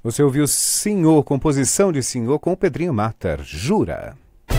Você ouviu Senhor, composição de Senhor com o Pedrinho Matter, Jura.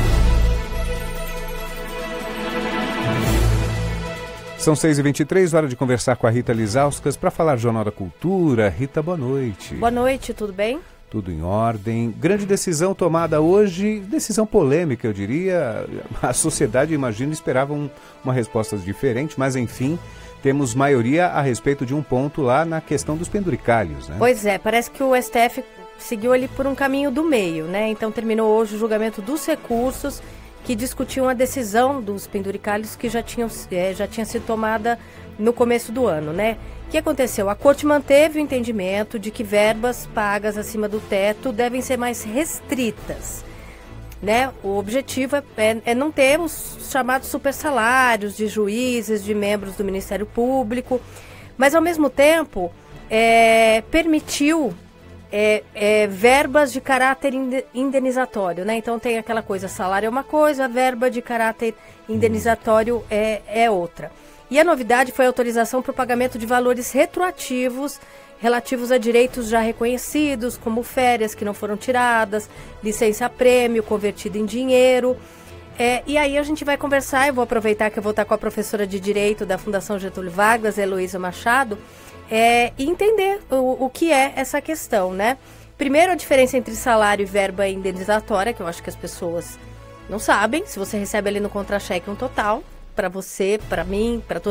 São 6h23, hora de conversar com a Rita Lizauskas para falar Jornal da Cultura. Rita, boa noite. Boa noite, tudo bem? Tudo em ordem. Grande decisão tomada hoje, decisão polêmica, eu diria. A sociedade, imagino, esperava uma resposta diferente, mas enfim, temos maioria a respeito de um ponto lá na questão dos penduricalhos, né? Pois é, parece que o STF seguiu ali por um caminho do meio, né? Então terminou hoje o julgamento dos recursos que discutiam a decisão dos penduricalhos que já tinha sido tomada no começo do ano, né? O que aconteceu? A Corte manteve o entendimento de que verbas pagas acima do teto devem ser mais restritas, né? O objetivo é não ter os chamados supersalários de juízes, de membros do Ministério Público, mas ao mesmo tempo permitiu verbas de caráter indenizatório, né? Então tem aquela coisa, salário é uma coisa, a verba de caráter indenizatório é outra. E a novidade foi a autorização para o pagamento de valores retroativos relativos a direitos já reconhecidos, como férias que não foram tiradas, licença-prêmio convertida em dinheiro. E aí a gente vai conversar, eu vou aproveitar que eu vou estar com a professora de Direito da Fundação Getúlio Vargas, Heloísa Machado, e entender o que é essa questão, né? Primeiro, a diferença entre salário e verba indenizatória, que eu acho que as pessoas não sabem. Se você recebe ali no contra-cheque um total, para você, para mim, para todo